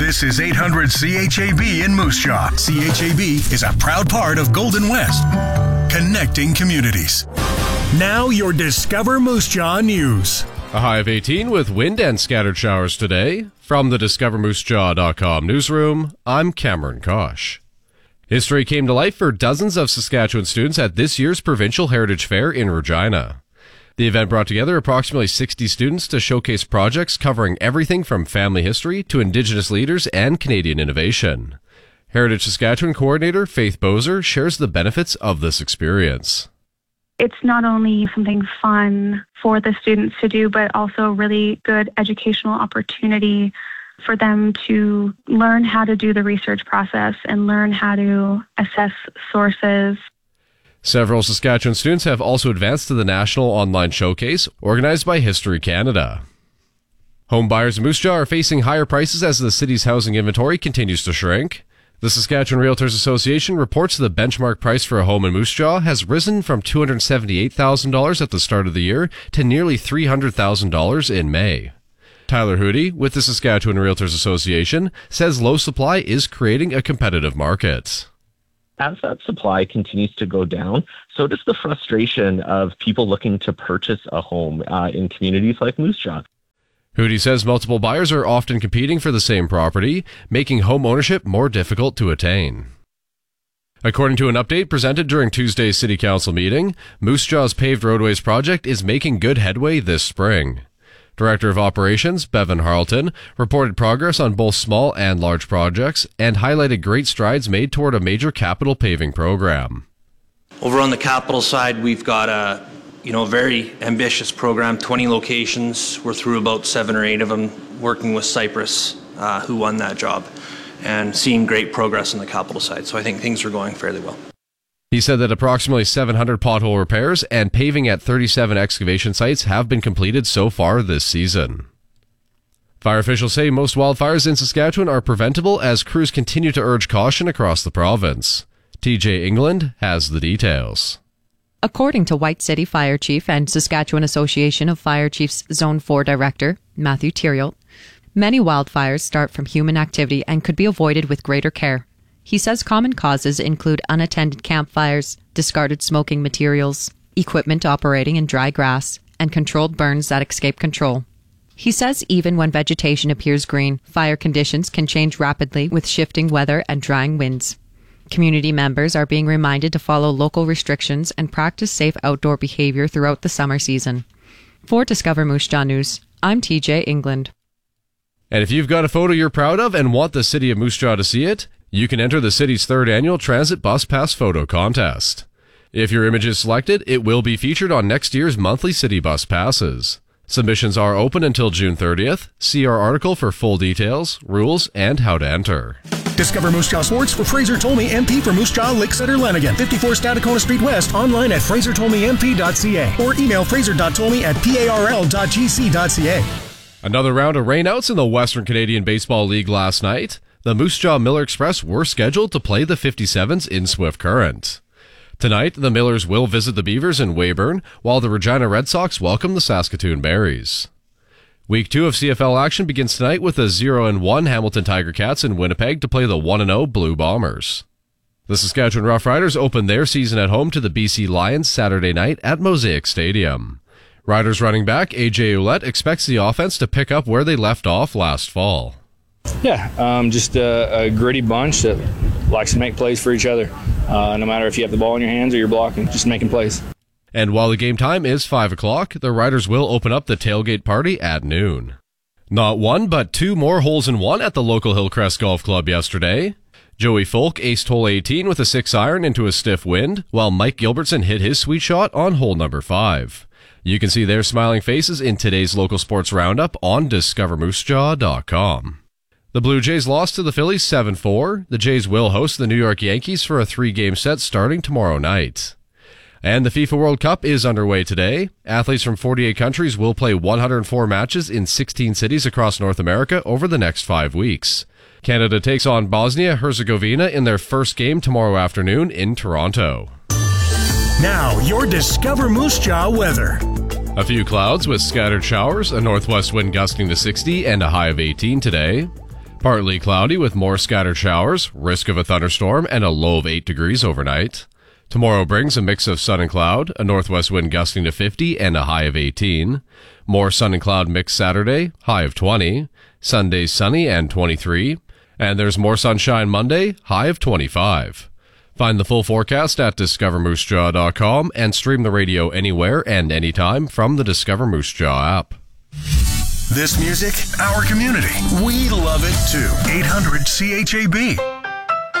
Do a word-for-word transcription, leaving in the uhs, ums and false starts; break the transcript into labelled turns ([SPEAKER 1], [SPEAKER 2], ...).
[SPEAKER 1] This is eight hundred C H A B in Moose Jaw. C H A B is a proud part of Golden West, connecting communities. Now your Discover Moose Jaw news.
[SPEAKER 2] A high of eighteen with wind and scattered showers today. From the discover moose jaw dot com newsroom, I'm Cameron Kosh. History came to life for dozens of Saskatchewan students at this year's Provincial Heritage Fair in Regina. The event brought together approximately sixty students to showcase projects covering everything from family history to Indigenous leaders and Canadian innovation. Heritage Saskatchewan coordinator Faith Bozer shares the benefits of this experience.
[SPEAKER 3] It's not only something fun for the students to do, but also a really good educational opportunity for them to learn how to do the research process and learn how to assess sources.
[SPEAKER 2] Several Saskatchewan students have also advanced to the National Online Showcase, organized by History Canada. Home buyers in Moose Jaw are facing higher prices as the city's housing inventory continues to shrink. The Saskatchewan Realtors Association reports the benchmark price for a home in Moose Jaw has risen from two hundred seventy-eight thousand dollars at the start of the year to nearly three hundred thousand dollars in May. Tyler Hootie, with the Saskatchewan Realtors Association, says low supply is creating a competitive market.
[SPEAKER 4] As that supply continues to go down, so does the frustration of people looking to purchase a home uh, in communities like Moose Jaw.
[SPEAKER 2] Hootie says multiple buyers are often competing for the same property, making home ownership more difficult to attain. According to an update presented during Tuesday's City Council meeting, Moose Jaw's paved roadways project is making good headway this spring. Director of Operations, Bevan Harleton, reported progress on both small and large projects and highlighted great strides made toward a major capital paving program.
[SPEAKER 5] Over on the capital side, we've got a you know, very ambitious program, twenty locations. We're through about seven or eight of them, working with Cypress, uh, who won that job, and seeing great progress on the capital side. So I think things are going fairly well.
[SPEAKER 2] He said that approximately seven hundred pothole repairs and paving at thirty-seven excavation sites have been completed so far this season. Fire officials say most wildfires in Saskatchewan are preventable as crews continue to urge caution across the province. T J England has the details.
[SPEAKER 6] According to White City Fire Chief and Saskatchewan Association of Fire Chiefs Zone four Director, Matthew Theriault, many wildfires start from human activity and could be avoided with greater care. He says common causes include unattended campfires, discarded smoking materials, equipment operating in dry grass, and controlled burns that escape control. He says even when vegetation appears green, fire conditions can change rapidly with shifting weather and drying winds. Community members are being reminded to follow local restrictions and practice safe outdoor behavior throughout the summer season. For Discover Moose Jaw News, I'm T J England.
[SPEAKER 2] And if you've got a photo you're proud of and want the City of Moose Jaw to see it, you can enter the city's third annual Transit Bus Pass Photo Contest. If your image is selected, it will be featured on next year's monthly City Bus Passes. Submissions are open until June thirtieth. See our article for full details, rules, and how to enter.
[SPEAKER 1] Discover Moose Jaw Sports for Fraser Tolmie M P for Moose Jaw, Lakeside, Lanigan. fifty-four Stadacona Street West, online at fraser tolmie m p dot c a or email fraser dot tolmie at parl dot g c dot c a.
[SPEAKER 2] Another round of rainouts in the Western Canadian Baseball League last night. The Moose Jaw Miller Express were scheduled to play the fifty-sevens in Swift Current. Tonight, the Millers will visit the Beavers in Weyburn, while the Regina Red Sox welcome the Saskatoon Berries. Week two of C F L action begins tonight with the zero and one Hamilton Tiger Cats in Winnipeg to play the one and oh Blue Bombers. The Saskatchewan Roughriders open their season at home to the B C Lions Saturday night at Mosaic Stadium. Riders running back A J Ouellette expects the offense to pick up where they left off last fall.
[SPEAKER 7] Yeah, um, just a, a gritty bunch that likes to make plays for each other. Uh, no matter if you have the ball in your hands or you're blocking, just making plays.
[SPEAKER 2] And while the game time is five o'clock, the Riders will open up the tailgate party at noon. Not one, but two more holes in one at the local Hillcrest Golf Club yesterday. Joey Folk aced hole eighteen with a six iron into a stiff wind, while Mike Gilbertson hit his sweet shot on hole number five. You can see their smiling faces in today's local sports roundup on discover moose jaw dot com. The Blue Jays lost to the Phillies seven four. The Jays will host the New York Yankees for a three-game set starting tomorrow night. And the FIFA World Cup is underway today. Athletes from forty-eight countries will play one hundred four matches in sixteen cities across North America over the next five weeks. Canada takes on Bosnia-Herzegovina in their first game tomorrow afternoon in Toronto.
[SPEAKER 1] Now, your Discover Moose Jaw weather.
[SPEAKER 2] A few clouds with scattered showers, a northwest wind gusting to sixty and a high of eighteen today. Partly cloudy with more scattered showers, risk of a thunderstorm, and a low of eight degrees overnight. Tomorrow brings a mix of sun and cloud, a northwest wind gusting to fifty, and a high of eighteen. More sun and cloud mix Saturday, high of twenty. Sunday sunny and twenty-three. And there's more sunshine Monday, high of twenty-five. Find the full forecast at discover moose jaw dot com and stream the radio anywhere and anytime from the Discover Moose Jaw app.
[SPEAKER 1] This music, our community. We love it too. eight hundred C H A B.